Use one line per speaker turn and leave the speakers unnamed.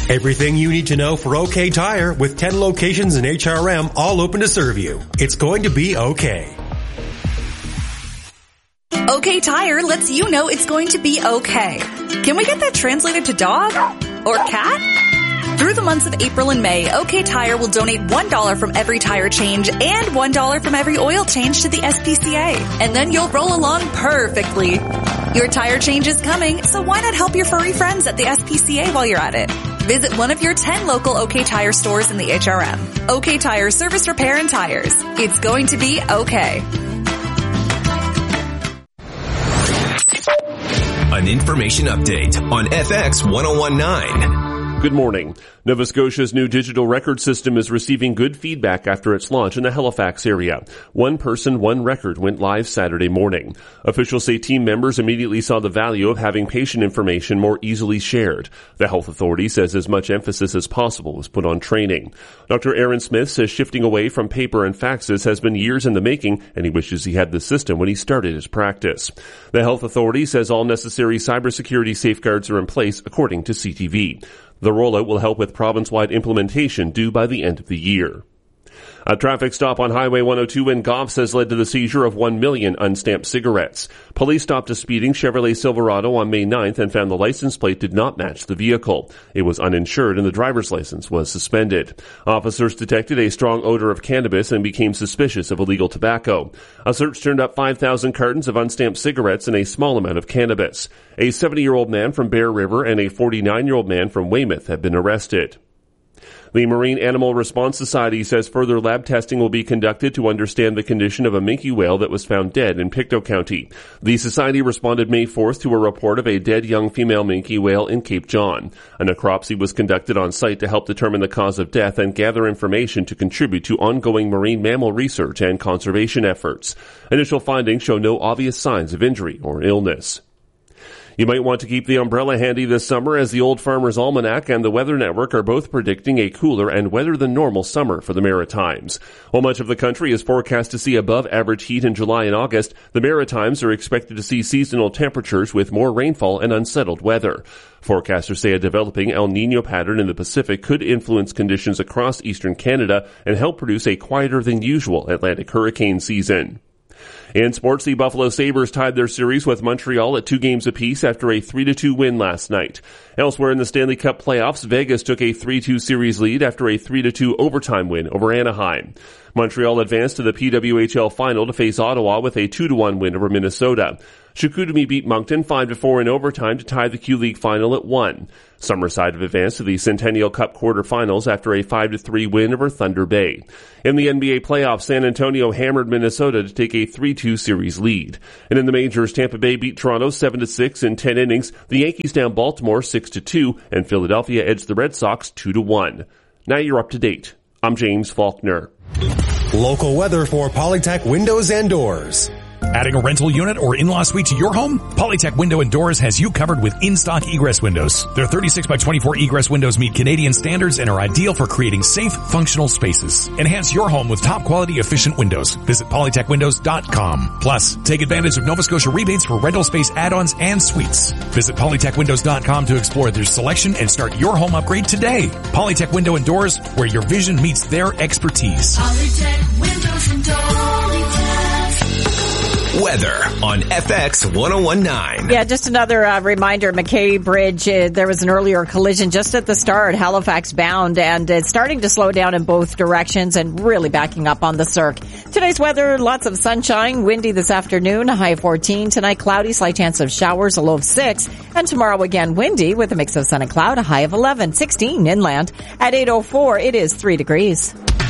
Everything you need to know for OK Tire with 10 locations in HRM, all open to serve you. It's going to be okay.
OK Tire lets you know it's going to be okay. Can we get that translated to dog? Or cat? Through the months of April and May, OK Tire will donate $1 from every tire change and $1 from every oil change to the SPCA. And then you'll roll along perfectly. Your tire change is coming, so why not help your furry friends at the SPCA while you're at it? Visit one of your 10 local OK Tire stores in the HRM. OK Tire Service, Repair, and Tires. It's going to be okay.
An information update on FX 1019.
Good morning. Nova Scotia's new digital record system is receiving good feedback after its launch in the Halifax area. One person, one record went live Saturday morning. Officials say team members immediately saw the value of having patient information more easily shared. The health authority says as much emphasis as possible was put on training. Dr. Aaron Smith says shifting away from paper and faxes has been years in the making, and he wishes he had the system when he started his practice. The health authority says all necessary cybersecurity safeguards are in place, according to CTV. The rollout will help with province-wide implementation due by the end of the year. A traffic stop on Highway 102 in Goffs has led to the seizure of 1 million unstamped cigarettes. Police stopped a speeding Chevrolet Silverado on May 9th and found the license plate did not match the vehicle. It was uninsured and the driver's license was suspended. Officers detected a strong odor of cannabis and became suspicious of illegal tobacco. A search turned up 5,000 cartons of unstamped cigarettes and a small amount of cannabis. A 70-year-old man from Bear River and a 49-year-old man from Weymouth have been arrested. The Marine Animal Response Society says further lab testing will be conducted to understand the condition of a minke whale that was found dead in Pictou County. The society responded May 4th to a report of a dead young female minke whale in Cape John. A necropsy was conducted on site to help determine the cause of death and gather information to contribute to ongoing marine mammal research and conservation efforts. Initial findings show no obvious signs of injury or illness. You might want to keep the umbrella handy this summer, as the Old Farmer's Almanac and the Weather Network are both predicting a cooler and wetter than normal summer for the Maritimes. While much of the country is forecast to see above average heat in July and August, the Maritimes are expected to see seasonal temperatures with more rainfall and unsettled weather. Forecasters say a developing El Niño pattern in the Pacific could influence conditions across eastern Canada and help produce a quieter than usual Atlantic hurricane season. In sports, the Buffalo Sabres tied their series with Montreal at 2 games apiece after a 3-2 win last night. Elsewhere in the Stanley Cup playoffs, Vegas took a 3-2 series lead after a 3-2 overtime win over Anaheim. Montreal advanced to the PWHL final to face Ottawa with a 2-1 win over Minnesota. Chicoutimi beat Moncton 5-4 in overtime to tie the Q-League final at 1. Summerside have advanced to the Centennial Cup quarterfinals after a 5-3 win over Thunder Bay. In the NBA playoffs, San Antonio hammered Minnesota to take a 3-2 series lead. And in the majors, Tampa Bay beat Toronto 7-6 in 10 innings. The Yankees down Baltimore 6-2, and Philadelphia edged the Red Sox 2-1. Now you're up to date. I'm James Faulkner.
Local weather for Polytech Windows and Doors.
Adding a rental unit or in-law suite to your home? Polytech Window and Doors has you covered with in-stock egress windows. Their 36 by 24 egress windows meet Canadian standards and are ideal for creating safe, functional spaces. Enhance your home with top-quality, efficient windows. Visit polytechwindows.com. Plus, take advantage of Nova Scotia rebates for rental space add-ons and suites. Visit polytechwindows.com to explore their selection and start your home upgrade today. Polytech Window and Doors, where your vision meets their expertise.
Polytech Windows and Doors.
Weather on FX 1019.
Yeah, just another reminder, McKay Bridge, there was an earlier collision just at the start, Halifax bound, and it's starting to slow down in both directions and really backing up on the circ. Today's weather, lots of sunshine, windy this afternoon, a high of 14. Tonight, cloudy, slight chance of showers, a low of 6. And tomorrow again, windy with a mix of sun and cloud, a high of 11, 16 inland. At 8:04, it is 3 degrees.